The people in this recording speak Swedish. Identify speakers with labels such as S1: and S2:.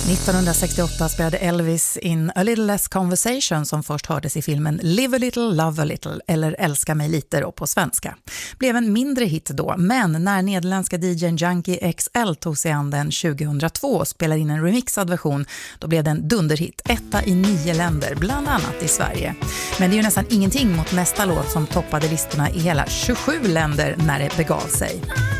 S1: 1968 spelade Elvis in A Little Less Conversation som först hördes i filmen Live a Little, Love a Little eller Älska mig lite då på svenska. Blev en mindre hit då, men när nederländska DJ:n Junkie XL tog sig an den 2002 och spelade in en remixad version, då blev den dunderhit, etta i 9 länder, bland annat i Sverige. Men det är ju nästan ingenting mot nästa låt som toppade listorna i hela 27 länder när det begav sig.